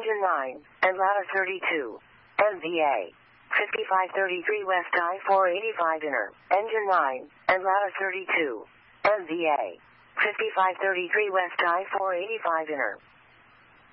engine 9, and ladder 32. NVA. 5533 west I-485 inner, engine 9, and ladder 32. NVA. 5533 west I-485 inner.